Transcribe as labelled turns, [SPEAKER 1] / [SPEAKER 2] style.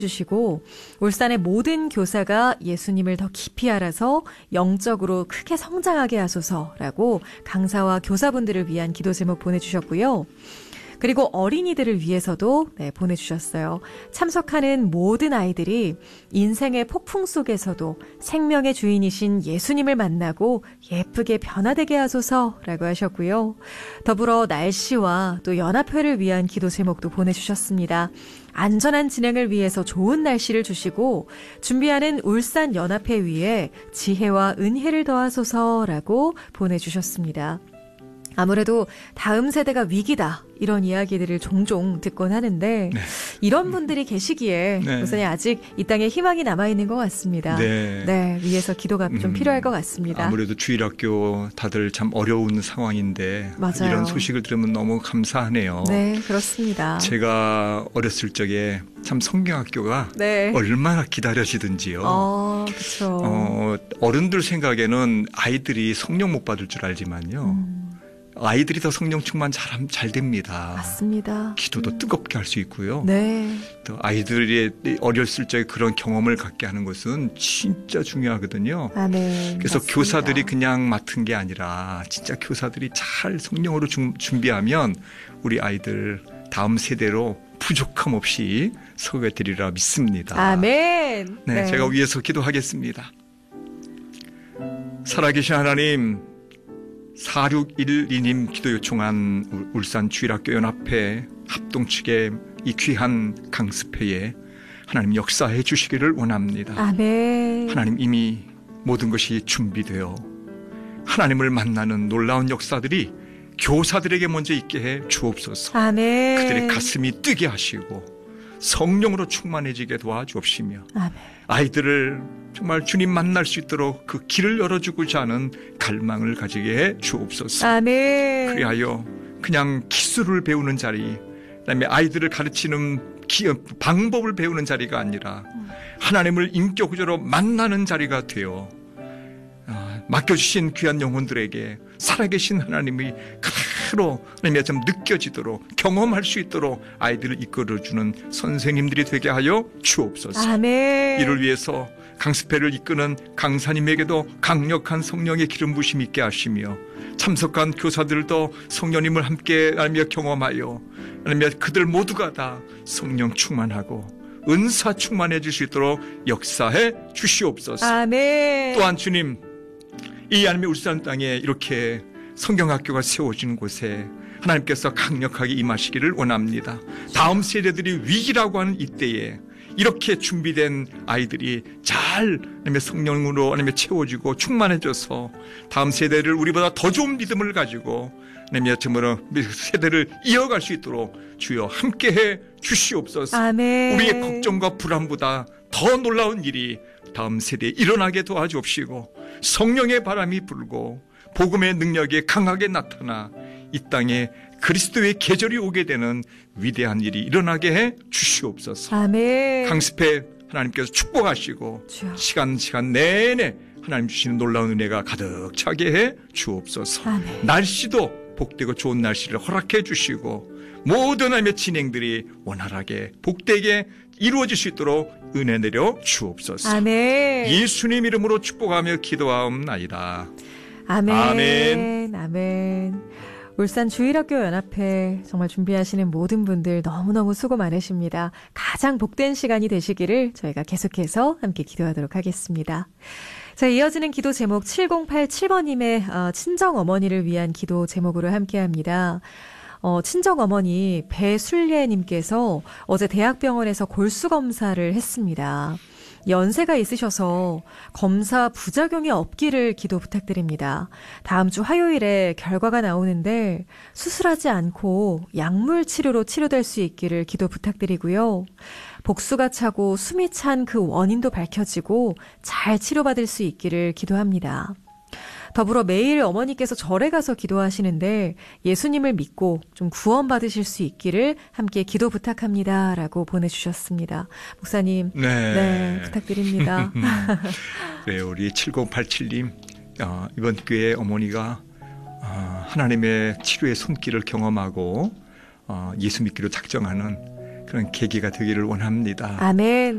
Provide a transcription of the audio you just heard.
[SPEAKER 1] 주시고 울산의 모든 교사가 예수님을 더 깊이 알아서 영적으로 크게 성장하게 하소서라고 강사와 교사분들을 위한 기도 제목 보내주셨고요. 그리고 어린이들을 위해서도 보내주셨어요. 참석하는 모든 아이들이 인생의 폭풍 속에서도 생명의 주인이신 예수님을 만나고 예쁘게 변화되게 하소서라고 하셨고요. 더불어 날씨와 또 연합회를 위한 기도 제목도 보내주셨습니다. 안전한 진행을 위해서 좋은 날씨를 주시고 준비하는 울산 연합회 위에 지혜와 은혜를 더하소서라고 보내주셨습니다. 아무래도 다음 세대가 위기다 이런 이야기들을 종종 듣곤 하는데 이런 분들이 계시기에 우선 아직 이 땅에 희망이 남아있는 것 같습니다. 위에서 기도가 좀 필요할 것 같습니다.
[SPEAKER 2] 아무래도 주일학교 다들 참 어려운 상황인데
[SPEAKER 1] 맞아요.
[SPEAKER 2] 이런 소식을 들으면 너무 감사하네요.
[SPEAKER 1] 네, 그렇습니다.
[SPEAKER 2] 제가 어렸을 적에 참 성경학교가 얼마나 기다려지든지요.
[SPEAKER 1] 그렇죠.
[SPEAKER 2] 어른들 생각에는 아이들이 성령 못 받을 줄 알지만요. 아이들이 더 성령 충만 잘 됩니다.
[SPEAKER 1] 맞습니다.
[SPEAKER 2] 기도도 뜨겁게 할 수 있고요. 또 아이들이 어렸을 적에 그런 경험을 갖게 하는 것은 진짜 중요하거든요. 그래서
[SPEAKER 1] 맞습니다.
[SPEAKER 2] 교사들이 그냥 맡은 게 아니라 진짜 교사들이 잘 성령으로 준비하면 우리 아이들 다음 세대로 부족함 없이 서게 되리라 믿습니다.
[SPEAKER 1] 아멘.
[SPEAKER 2] 제가 위에서 기도하겠습니다. 살아계신 하나님, 4612님 기도 요청한 울산 주일학교 연합회 합동 측의 이 귀한 강습회에 하나님 역사해 주시기를 원합니다.
[SPEAKER 1] 아멘.
[SPEAKER 2] 하나님 이미 모든 것이 준비되어 하나님을 만나는 놀라운 역사들이 교사들에게 먼저 있게 해 주옵소서.
[SPEAKER 1] 아멘.
[SPEAKER 2] 그들의 가슴이 뜨게 하시고 성령으로 충만해지게 도와주옵시며 아이들을 정말 주님 만날 수 있도록 그 길을 열어주고자 하는 갈망을 가지게 해 주옵소서.
[SPEAKER 1] 아멘.
[SPEAKER 2] 그리하여 그냥 기술을 배우는 자리, 그다음에 아이들을 가르치는 방법을 배우는 자리가 아니라 하나님을 인격적으로 만나는 자리가 되어 맡겨주신 귀한 영혼들에게 살아계신 하나님이 그대로 좀 느껴지도록 경험할 수 있도록 아이들을 이끌어주는 선생님들이 되게 하여 주옵소서.
[SPEAKER 1] 아멘.
[SPEAKER 2] 이를 위해서 강습회를 이끄는 강사님에게도 강력한 성령의 기름 부심이 있게 하시며 참석한 교사들도 성령님을 함께 알며 경험하여 그들 모두가 다 성령 충만하고 은사 충만해질 수 있도록 역사해 주시옵소서.
[SPEAKER 1] 아멘.
[SPEAKER 2] 또한 주님, 이 하나님의 울산 땅에 이렇게 성경학교가 세워지는 곳에 하나님께서 강력하게 임하시기를 원합니다. 다음 세대들이 위기라고 하는 이때에 이렇게 준비된 아이들이 잘 성령으로 채워지고 충만해져서 다음 세대를 우리보다 더 좋은 믿음을 가지고 세대를 이어갈 수 있도록 주여 함께해 주시옵소서.
[SPEAKER 1] 아멘.
[SPEAKER 2] 우리의 걱정과 불안보다 더 놀라운 일이 다음 세대에 일어나게 도와주옵시고 성령의 바람이 불고 복음의 능력이 강하게 나타나 이 땅에 그리스도의 계절이 오게 되는 위대한 일이 일어나게 해 주시옵소서.
[SPEAKER 1] 아멘.
[SPEAKER 2] 강습회 하나님께서 축복하시고
[SPEAKER 1] 주여.
[SPEAKER 2] 시간 내내 하나님 주시는 놀라운 은혜가 가득 차게 해 주옵소서.
[SPEAKER 1] 아멘.
[SPEAKER 2] 날씨도 복되고 좋은 날씨를 허락해 주시고 모든 하나님의 진행들이 원활하게 복되게 이루어질 수 있도록 은혜 내려 주옵소서.
[SPEAKER 1] 아멘.
[SPEAKER 2] 예수님 이름으로 축복하며 기도하옵나이다.
[SPEAKER 1] 아멘.
[SPEAKER 2] 아멘.
[SPEAKER 1] 아멘. 울산 주일학교 연합회 정말 준비하시는 모든 분들 너무너무 수고 많으십니다. 가장 복된 시간이 되시기를 저희가 계속해서 함께 기도하도록 하겠습니다. 자, 이어지는 기도 제목 7087번님의 친정어머니를 위한 기도 제목으로 함께합니다. 친정어머니 배순례님께서 어제 대학병원에서 골수검사를 했습니다. 연세가 있으셔서 검사 부작용이 없기를 기도 부탁드립니다. 다음 주 화요일에 결과가 나오는데 수술하지 않고 약물 치료로 치료될 수 있기를 기도 부탁드리고요. 복수가 차고 숨이 찬 그 원인도 밝혀지고 잘 치료받을 수 있기를 기도합니다. 더불어 매일 어머니께서 절에 가서 기도하시는데 예수님을 믿고 좀 구원받으실 수 있기를 함께 기도 부탁합니다. 라고 보내주셨습니다. 목사님, 부탁드립니다.
[SPEAKER 2] 네, 우리 7087님, 이번 교회 어머니가 하나님의 치료의 손길을 경험하고 예수 믿기로 작정하는 그런 계기가 되기를 원합니다.
[SPEAKER 1] 아멘.